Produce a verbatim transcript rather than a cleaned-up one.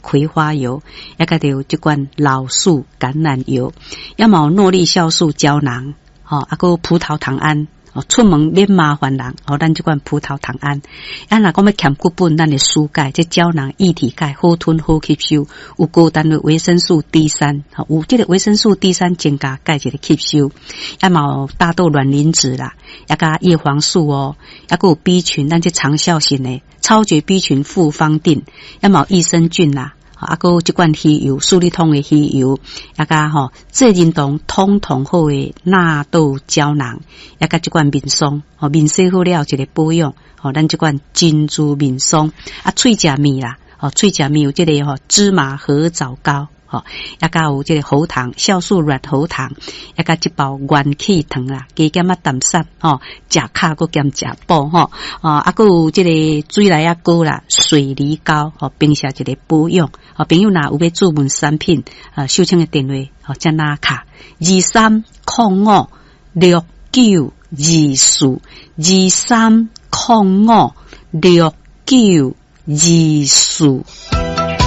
葵花油，也个有这款老树橄榄油，要么诺丽酵素胶囊，吼、哦，啊个葡萄糖胺。哦，出门免麻烦人，哦，咱这款葡萄糖胺，啊，若讲要欠骨本，咱的输钙，这胶囊液体钙好吞好吸收，有高单位维生素 D 三，哦，有这个维生素 D 三增加钙质的吸收，啊嘛大豆卵磷脂啦，也加叶黄素哦，也个有 B 群，咱这长效型的超绝 B 群复方定，也嘛益生菌啦。啊，个这款鱼油，苏利通的鱼油，也加吼这认同通通好的纳豆胶囊，也加这款面霜，吼面洗好了一个保养，吼咱这款珍珠面霜，啊喙食面啦，吼喙食面有这个吼芝麻合枣膏。吼，也加有这个喉糖，酵素软喉糖，也加一包元气糖啦，加减啊淡砂，吼，食卡个兼食补吼，啊，啊个有这个水来啊膏啦，水梨膏，吼，并且一个保养，吼，朋友若有要注文产品，啊，收听的电话，吼，加拿卡二三零五六九二四二三零五六九二四。